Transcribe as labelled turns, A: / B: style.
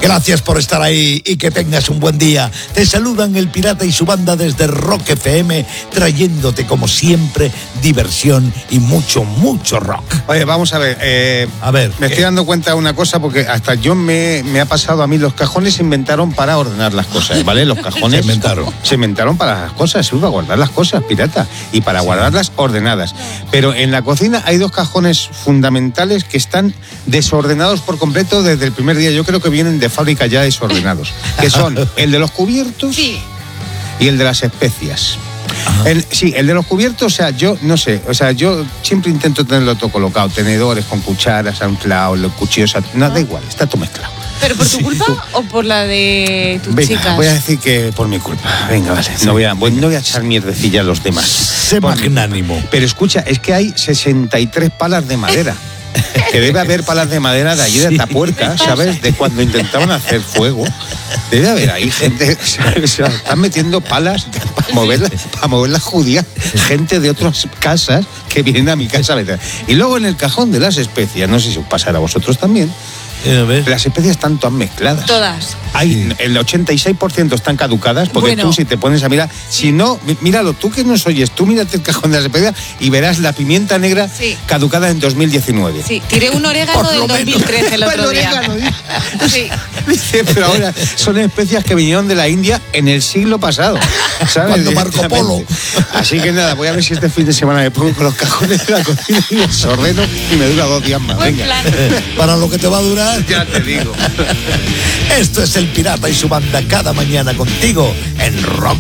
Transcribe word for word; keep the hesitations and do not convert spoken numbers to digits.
A: Gracias por estar ahí y que tengas un buen día. Te saludan el Pirata y su banda desde Rock F M, trayéndote como siempre diversión y mucho, mucho rock.
B: Oye, vamos a ver. Eh,
A: a ver.
B: Me ¿qué? estoy dando cuenta de una cosa, porque hasta yo me, me ha pasado a mí, los cajones se inventaron para ordenar las cosas, ¿vale? Los cajones
A: se inventaron.
B: Se inventaron para las cosas, para guardar las cosas, pirata, y para sí. guardarlas ordenadas. Pero en la cocina hay dos cajones fundamentales que están desordenados por completo desde el primer día. Yo creo que vienen de fábrica ya desordenados, que son el de los cubiertos sí. y el de las especias. El, sí, el de los cubiertos, o sea, yo no sé, o sea, yo siempre intento tenerlo todo colocado, tenedores con cucharas a un lado, los cuchillos, a, no, da igual, está todo mezclado.
C: ¿Pero por tu culpa sí, tú... o por la de tus
B: Venga,
C: chicas?
B: Voy a decir que por mi culpa. Venga, vale. Sí. No, voy a, voy, no voy a echar mierdecilla a los demás.
A: Sé magnánimo.
B: Pero escucha, es que hay sesenta y tres palas de madera. Que debe haber palas de madera de allí de Atapuerca, ¿sabes? De cuando intentaban hacer fuego. Debe haber ahí gente, ¿sabes? Se están metiendo palas para mover, para mover las judías, gente de otras casas que vienen a mi casa. Y luego en el cajón de las especias, no sé si os pasará a vosotros también, las especias están todas mezcladas.
C: Todas.
B: Hay, sí. El ochenta y seis por ciento están caducadas, porque bueno. Tú si te pones a mirar, si no, míralo, tú que nos oyes, tú mírate el cajón de las especias y verás la pimienta negra sí. caducada en dos mil diecinueve.
C: Sí, tiré un orégano del dos mil trece el otro día.
B: Orégano, sí. Dice, pero ahora son especias que vinieron de la India en el siglo pasado, ¿sabes?
A: Cuando Marco Polo.
B: Así que nada, voy a ver si este fin de semana me pongo con los cajones de la cocina y los ordeno y me dura dos días más. Venga.
A: Para lo que te va a durar.
B: Ya te digo.
A: Esto es el Pirata y su banda cada mañana contigo en Rock